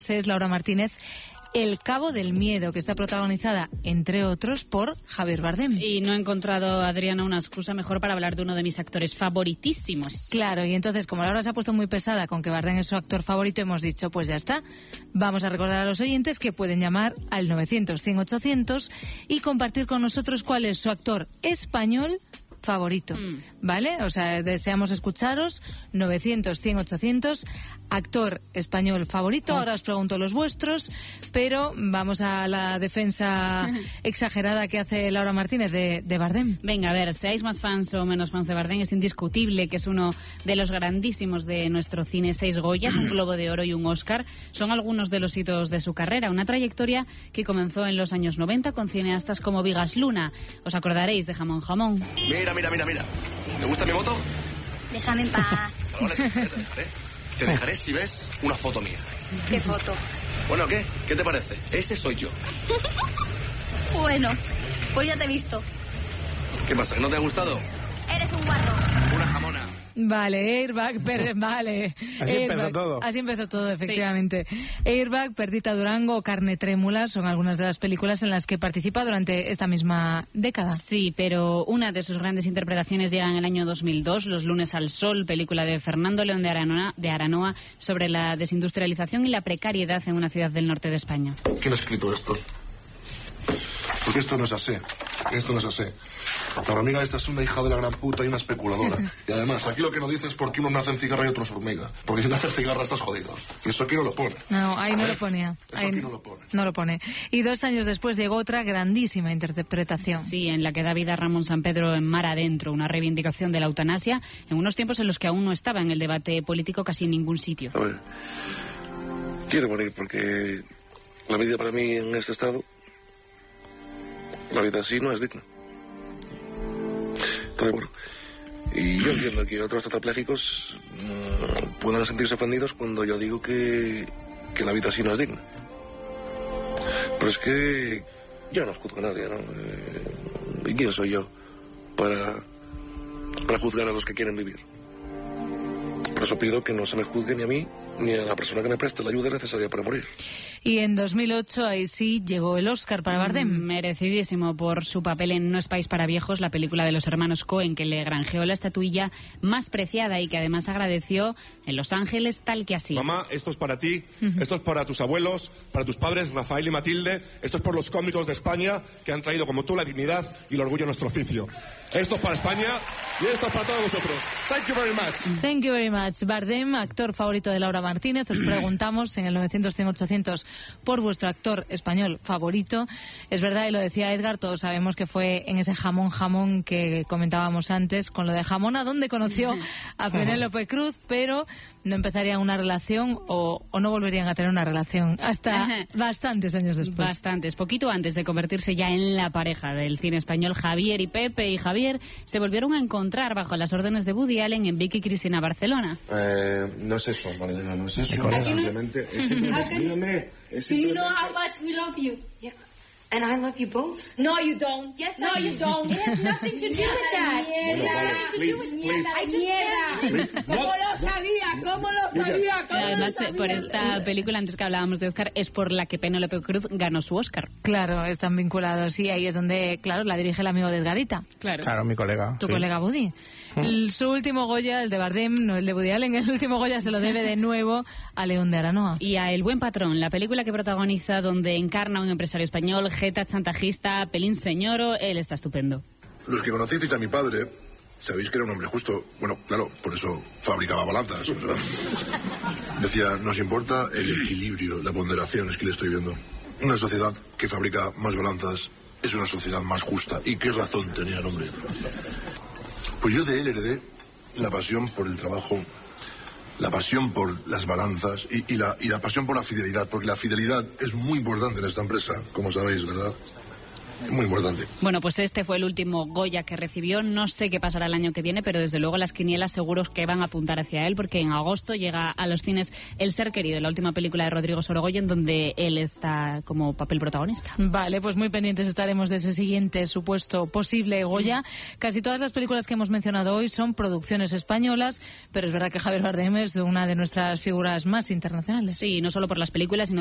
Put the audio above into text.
Es Laura Martínez, El Cabo del Miedo, que está protagonizada, entre otros, por Javier Bardem. Y no he encontrado, Adriana, una excusa mejor para hablar de uno de mis actores favoritísimos. Claro, y entonces, como Laura se ha puesto muy pesada con que Bardem es su actor favorito, hemos dicho, pues ya está. Vamos a recordar a los oyentes que pueden llamar al 900-100-800 y compartir con nosotros cuál es su actor español favorito, ¿vale? O sea, deseamos escucharos. 900-100-800, actor español favorito. Ahora os pregunto los vuestros, pero vamos a la defensa exagerada que hace Laura Martínez de Bardem. Venga, a ver, seáis más fans o menos fans de Bardem, es indiscutible que es uno de los grandísimos de nuestro cine. 6 Goyas, un Globo de Oro y un Oscar son algunos de los hitos de su carrera. Una trayectoria que comenzó en los años 90 con cineastas como Vigas Luna. Os acordaréis de Jamón Jamón. Mira. ¿Te gusta mi moto? Déjame en paz. Vale, te dejaré. Te dejaré si ves una foto mía. ¿Qué foto? Bueno, ¿qué? ¿Qué te parece? Ese soy yo. Bueno, pues ya te he visto. ¿Qué pasa? ¿Que no te ha gustado? Eres un guarro. Una jamona. Vale, Airbag, vale. Así empezó todo. Así empezó todo, efectivamente. Sí. Airbag, Perdita Durango o Carne Trémula son algunas de las películas en las que participa durante esta misma década. Sí, pero una de sus grandes interpretaciones llega en el año 2002, Los lunes al sol, película de Fernando León de Aranoa sobre la desindustrialización y la precariedad en una ciudad del norte de España. ¿Quién ha escrito esto? Porque esto no es así. Esto no es así. La hormiga esta es una hija de la gran puta y una especuladora. Y además, aquí lo que no dice es por qué unos nacen cigarra y otros hormiga. Porque si naces cigarra estás jodido. Y eso aquí no lo pone. No, ahí no lo ponía. Eso aquí no lo pone. No lo pone. Y 2 años después llegó otra grandísima interpretación. Sí, en la que da vida Ramón Sampedro en Mar Adentro, una reivindicación de la eutanasia en unos tiempos en los que aún no estaba en el debate político casi en ningún sitio. A ver, quiero morir porque la vida para mí en este estado, la vida así no es digna. Entonces, bueno, y yo entiendo que otros tetrapléjicos puedan sentirse ofendidos cuando yo digo que la vida así no es digna. Pero es que yo no juzgo a nadie, ¿no? ¿Y quién soy yo para juzgar a los que quieren vivir? Por eso pido que no se me juzgue ni a mí ni a la persona que me preste la ayuda necesaria para morir. Y en 2008, ahí sí, llegó el Oscar para Bardem. Merecidísimo por su papel en No es país para viejos, la película de los hermanos Coen, que le granjeó la estatuilla más preciada y que además agradeció en Los Ángeles tal que así. Mamá, esto es para ti, esto es para tus abuelos, para tus padres, Rafael y Matilde, esto es por los cómicos de España que han traído como tú la dignidad y el orgullo a nuestro oficio. Esto es para España y esto es para todos vosotros. Thank you very much. Thank you very much. Bardem, actor favorito de Laura Martínez. Os preguntamos en el 900-100-800 por vuestro actor español favorito. Es verdad, y lo decía Edgar, todos sabemos que fue en ese jamón que comentábamos antes, con lo de Jamona, donde conoció a Penélope Cruz, pero no empezarían una relación o no volverían a tener una relación hasta bastantes años después. Bastantes. Poquito antes de convertirse ya en la pareja del cine español, Javier y Pepe y Javier se volvieron a encontrar bajo las órdenes de Woody Allen en Vicky Cristina Barcelona. No es eso, Marilena, no es eso. Simplemente, dígame. Do you know how much we love you? Yeah. And I love you both. No, you don't. Yes, no, I you don't. It has nothing to do with that. Mierda. Bueno, vale, please. ¿Cómo lo sabía? Además, por esta película, antes que hablábamos de Oscar, es por la que Penélope Cruz ganó su Oscar. Claro, están vinculados. Y ahí es donde, claro, la dirige el amigo de Edgarita. Claro, mi colega. Tu colega Woody. Su último Goya, el de Bardem, no el de Woody Allen, el último Goya se lo debe de nuevo a León de Aranoa. Y a El buen patrón, la película que protagoniza donde encarna a un empresario español, jeta, chantajista, pelín señoro, él está estupendo. Los que conocisteis a mi padre, sabéis que era un hombre justo. Bueno, claro, por eso fabricaba balanzas. ¿Verdad? Decía, nos importa el equilibrio, la ponderación, es que le estoy viendo. Una sociedad que fabrica más balanzas es una sociedad más justa. ¿Y qué razón tenía el hombre? Pues yo de él heredé la pasión por el trabajo, la pasión por las balanzas y la pasión por la fidelidad, porque la fidelidad es muy importante en esta empresa, como sabéis, ¿verdad? Muy importante. Bueno, pues este fue el último Goya que recibió. No sé qué pasará el año que viene, pero desde luego las quinielas seguros que van a apuntar hacia él, porque en agosto llega a los cines El ser querido, la última película de Rodrigo Sorogoyen, donde él está como papel protagonista. Vale, pues muy pendientes estaremos de ese siguiente supuesto posible Goya. Casi todas las películas que hemos mencionado hoy son producciones españolas, pero es verdad que Javier Bardem es una de nuestras figuras más internacionales. Sí, no solo por las películas, sino